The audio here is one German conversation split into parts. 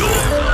Meerradio.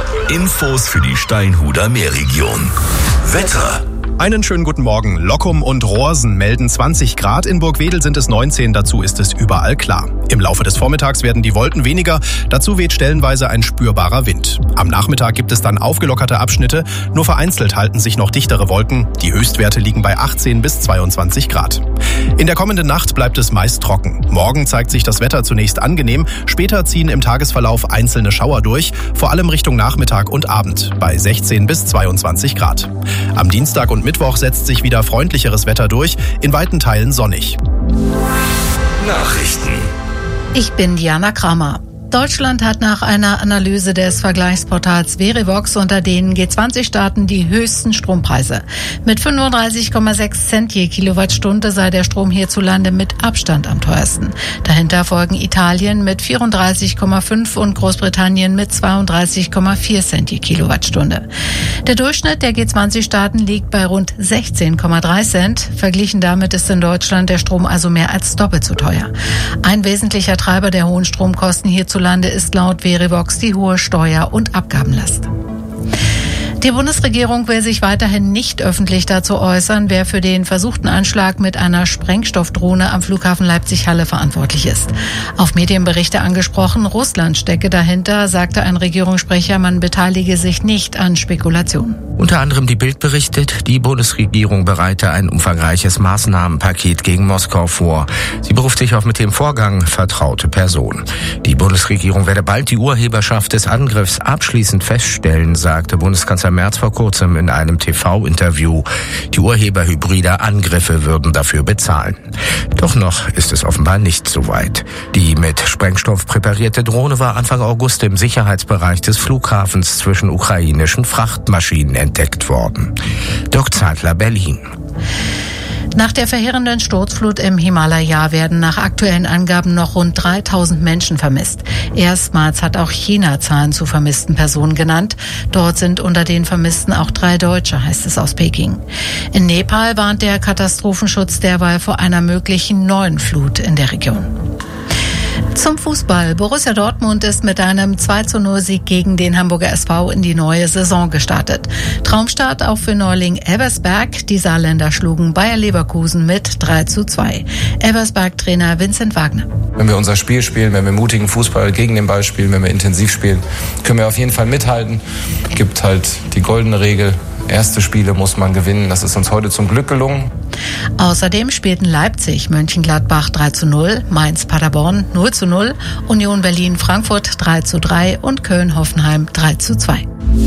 Infos für die Steinhuder Meerregion. Wetter. Einen schönen guten Morgen. Lockum und Rohrsen melden 20 Grad. In Burgwedel sind es 19. Dazu ist es überall klar. Im Laufe des Vormittags werden die Wolken weniger. Dazu weht stellenweise ein spürbarer Wind. Am Nachmittag gibt es dann aufgelockerte Abschnitte. Nur vereinzelt halten sich noch dichtere Wolken. Die Höchstwerte liegen bei 18 bis 22 Grad. In der kommenden Nacht bleibt es meist trocken. Morgen zeigt sich das Wetter zunächst angenehm. Später ziehen im Tagesverlauf einzelne Schauer durch. Vor allem Richtung Nachmittag und Abend bei 16 bis 22 Grad. Am Dienstag und Mittwoch setzt sich wieder freundlicheres Wetter durch, in weiten Teilen sonnig. Nachrichten. Ich bin Diana Kramer. Deutschland hat nach einer Analyse des Vergleichsportals Verivox unter den G20-Staaten die höchsten Strompreise. Mit 35,6 Cent je Kilowattstunde sei der Strom hierzulande mit Abstand am teuersten. Dahinter folgen Italien mit 34,5 und Großbritannien mit 32,4 Cent je Kilowattstunde. Der Durchschnitt der G20-Staaten liegt bei rund 16,3 Cent. Verglichen damit ist in Deutschland der Strom also mehr als doppelt so teuer. Ein wesentlicher Treiber der hohen Stromkosten hierzulande ist laut Verivox die hohe Steuer- und Abgabenlast. Die Bundesregierung will sich weiterhin nicht öffentlich dazu äußern, wer für den versuchten Anschlag mit einer Sprengstoffdrohne am Flughafen Leipzig-Halle verantwortlich ist. Auf Medienberichte angesprochen, Russland stecke dahinter, sagte ein Regierungssprecher, man beteilige sich nicht an Spekulationen. Unter anderem die Bild berichtet, die Bundesregierung bereite ein umfangreiches Maßnahmenpaket gegen Moskau vor. Sie beruft sich auf mit dem Vorgang vertraute Personen. Die Bundesregierung werde bald die Urheberschaft des Angriffs abschließend feststellen, sagte Bundeskanzler Merz vor kurzem in einem TV-Interview. Die Urheber hybrider Angriffe würden dafür bezahlen. Doch noch ist es offenbar nicht so weit. Die mit Sprengstoff präparierte Drohne war Anfang August im Sicherheitsbereich des Flughafens zwischen ukrainischen Frachtmaschinen entdeckt worden. Dirk Zeitler, Berlin. Nach der verheerenden Sturzflut im Himalaya werden nach aktuellen Angaben noch rund 3000 Menschen vermisst. Erstmals hat auch China Zahlen zu vermissten Personen genannt. Dort sind unter den Vermissten auch 3 Deutsche, heißt es aus Peking. In Nepal warnt der Katastrophenschutz derweil vor einer möglichen neuen Flut in der Region. Zum Fußball. Borussia Dortmund ist mit einem 2:0-Sieg gegen den Hamburger SV in die neue Saison gestartet. Traumstart auch für Neuling Elversberg. Die Saarländer schlugen Bayer Leverkusen mit 3:2. Elversberg-Trainer Vincent Wagner. Wenn wir unser Spiel spielen, wenn wir mutigen Fußball gegen den Ball spielen, wenn wir intensiv spielen, können wir auf jeden Fall mithalten. Gibt halt die goldene Regel. Erste Spiele muss man gewinnen. Das ist uns heute zum Glück gelungen. Außerdem spielten Leipzig, Mönchengladbach 3:0, Mainz Paderborn 0:0, Union Berlin Frankfurt 3:3 und Köln Hoffenheim 3:2.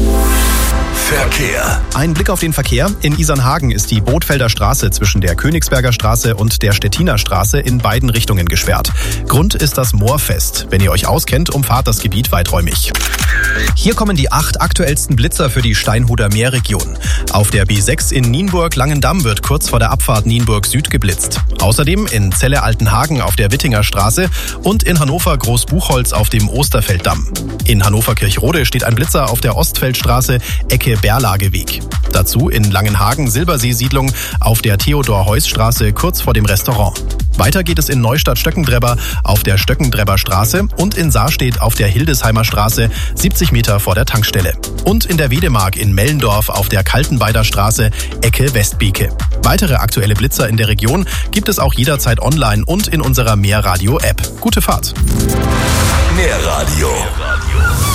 Verkehr. Ein Blick auf den Verkehr. In Isernhagen ist die Bootfelder Straße zwischen der Königsberger Straße und der Stettiner Straße in beiden Richtungen gesperrt. Grund ist das Moorfest. Wenn ihr euch auskennt, umfahrt das Gebiet weiträumig. Hier kommen die 8 aktuellsten Blitzer für die Steinhuder Meerregion. Auf der B6 in Nienburg-Langendamm wird kurz vor der Abfahrt Nienburg Süd geblitzt. Außerdem in Celle-Altenhagen auf der Wittinger Straße und in Hannover Großbuchholz auf dem Osterfelddamm. In Hannover-Kirchrode steht ein Blitzer auf der Ostfeldstraße, Ecke Berlageweg. Dazu in Langenhagen Silbersee-Siedlung auf der Theodor-Heuss-Straße kurz vor dem Restaurant. Weiter geht es in Neustadt-Stöckendrebber auf der Stöckendrebber Straße und in Saarstedt auf der Hildesheimer Straße 70 Meter vor der Tankstelle. Und in der Wedemark in Mellendorf auf der Kaltenweider Straße, Ecke Westbeke. Weitere aktuelle Blitzer in der Region gibt es auch jederzeit online und in unserer Meerradio-App. Gute Fahrt! Meerradio.